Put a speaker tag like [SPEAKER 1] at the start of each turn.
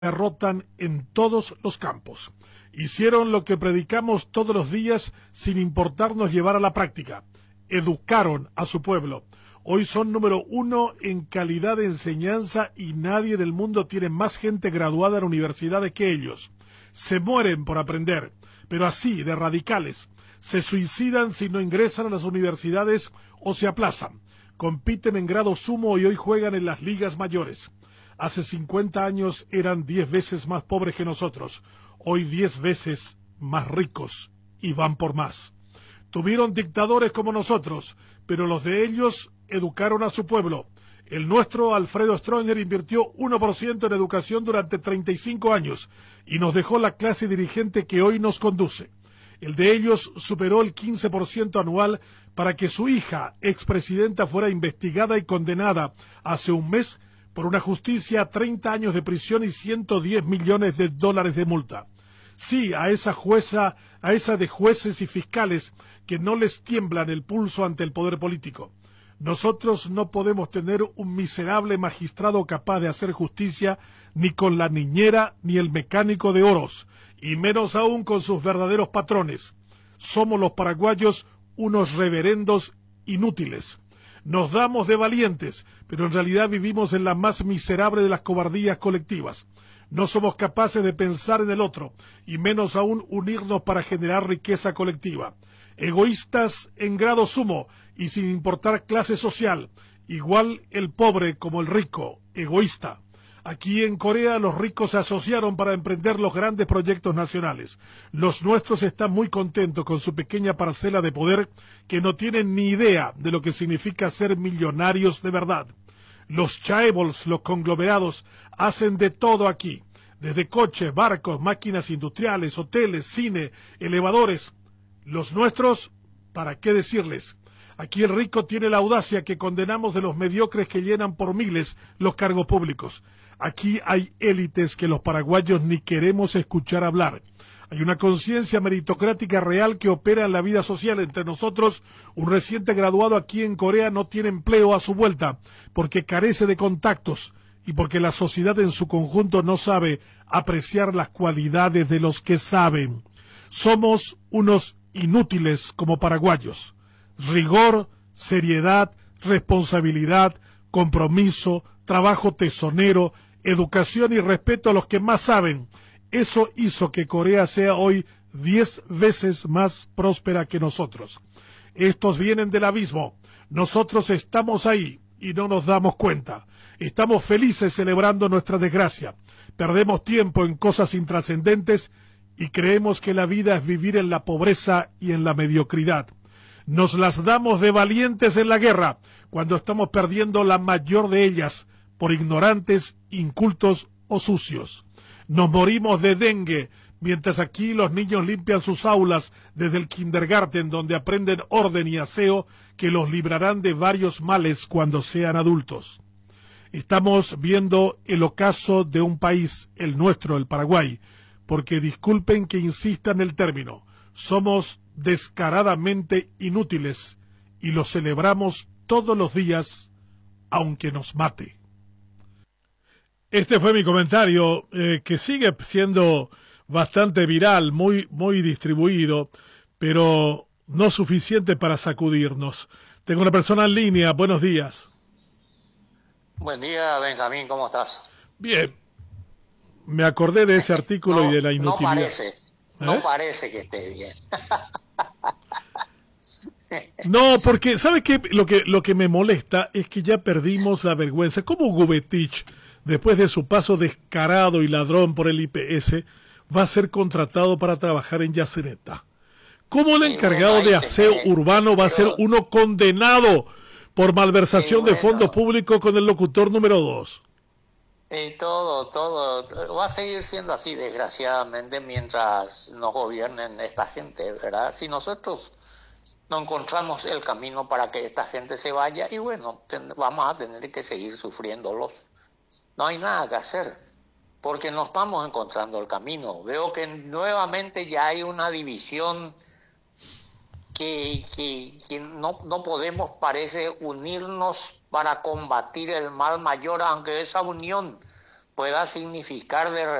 [SPEAKER 1] derrotan en todos los campos. Hicieron lo que predicamos todos los días sin importarnos llevar a la práctica. Educaron a su pueblo. Hoy son número 1 en calidad de enseñanza y nadie en el mundo tiene más gente graduada en universidades que ellos. Se mueren por aprender, pero así, de radicales. Se suicidan si no ingresan a las universidades o se aplazan. Compiten en grado sumo y hoy juegan en las ligas mayores. Hace 50 años eran 10 veces más pobres que nosotros. Hoy 10 veces más ricos y van por más. Tuvieron dictadores como nosotros, pero los de ellos educaron a su pueblo. El nuestro, Alfredo Stroessner, invirtió 1% en educación durante 35 años y nos dejó la clase dirigente que hoy nos conduce. El de ellos superó el 15% anual para que su hija, expresidenta, fuera investigada y condenada hace un mes por una justicia a 30 años de prisión y $110 millones de multa. Sí, a esa de jueces y fiscales que no les tiemblan el pulso ante el poder político. Nosotros no podemos tener un miserable magistrado capaz de hacer justicia ni con la niñera ni el mecánico de oros, y menos aún con sus verdaderos patrones. Somos los paraguayos unos reverendos inútiles. Nos damos de valientes, pero en realidad vivimos en la más miserable de las cobardías colectivas. No somos capaces de pensar en el otro, y menos aún unirnos para generar riqueza colectiva. Egoístas en grado sumo y sin importar clase social, igual el pobre como el rico, egoísta. Aquí en Corea los ricos se asociaron para emprender los grandes proyectos nacionales. Los nuestros están muy contentos con su pequeña parcela de poder que no tienen ni idea de lo que significa ser millonarios de verdad. Los chaebols, los conglomerados, hacen de todo aquí, desde coches, barcos, máquinas industriales, hoteles, cine, elevadores. Los nuestros, ¿para qué decirles? Aquí el rico tiene la audacia que condenamos de los mediocres que llenan por miles los cargos públicos. Aquí hay élites que los paraguayos ni queremos escuchar hablar. Hay una conciencia meritocrática real que opera en la vida social. Entre nosotros, un reciente graduado aquí en Corea no tiene empleo a su vuelta porque carece de contactos y porque la sociedad en su conjunto no sabe apreciar las cualidades de los que saben. Somos unos inútiles como paraguayos. Rigor, seriedad, responsabilidad, compromiso, trabajo tesonero, educación y respeto a los que más saben. Eso hizo que Corea sea hoy 10 veces más próspera que nosotros. Estos vienen del abismo. Nosotros estamos ahí y no nos damos cuenta. Estamos felices celebrando nuestra desgracia. Perdemos tiempo en cosas intrascendentes y creemos que la vida es vivir en la pobreza y en la mediocridad. Nos las damos de valientes en la guerra, cuando estamos perdiendo la mayor de ellas por ignorantes, incultos o sucios. Nos morimos de dengue, mientras aquí los niños limpian sus aulas desde el kindergarten, donde aprenden orden y aseo que los librarán de varios males cuando sean adultos. Estamos viendo el ocaso de un país, el nuestro, el Paraguay, porque disculpen que insista en el término, somos descaradamente inútiles y lo celebramos todos los días, aunque nos mate. Este fue mi comentario, que sigue siendo bastante viral, muy distribuido, pero no suficiente para sacudirnos. Tengo una persona en línea, buenos días.
[SPEAKER 2] Buen día, Benjamín, ¿cómo estás?
[SPEAKER 1] Bien, me acordé de ese artículo y de la inutilidad.
[SPEAKER 2] No parece que esté bien.
[SPEAKER 1] No, porque ¿sabes qué? Lo que me molesta es que ya perdimos la vergüenza. ¿Cómo Gubetich, después de su paso descarado y ladrón por el IPS, va a ser contratado para trabajar en Yacyretá? ¿Cómo el encargado de aseo urbano va a ser uno condenado por malversación de fondos públicos con el locutor número 2?
[SPEAKER 2] Todo va a seguir siendo así, desgraciadamente, mientras nos gobiernen esta gente, ¿verdad? Si nosotros no encontramos el camino para que esta gente se vaya, y bueno, vamos a tener que seguir sufriéndolos. No hay nada que hacer, porque no estamos encontrando el camino. Veo que nuevamente ya hay una división que no podemos, parece, unirnos para combatir el mal mayor, aunque esa unión pueda significar de